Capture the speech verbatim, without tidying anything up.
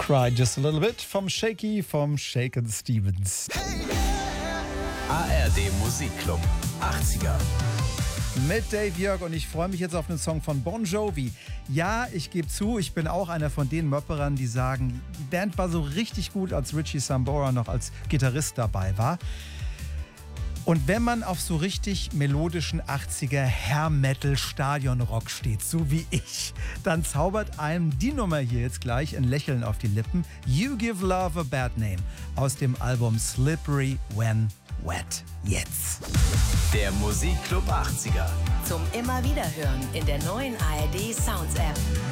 Cry Just a Little Bit vom Shaky, vom Shakin' Stevens. A R D Musikclub achtziger. Mit Dave Jörg und ich freue mich jetzt auf einen Song von Bon Jovi. Ja, ich gebe zu, ich bin auch einer von den Möpperern, die sagen, die Band war so richtig gut, als Richie Sambora noch als Gitarrist dabei war. Und wenn man auf so richtig melodischen achtziger Hair-Metal-Stadion-Rock steht, so wie ich, dann zaubert einem die Nummer hier jetzt gleich ein Lächeln auf die Lippen. You Give Love a Bad Name aus dem Album Slippery When Wet. Jetzt. Der Musikclub achtziger. Zum immer wieder hören in der neuen A R D Sounds App.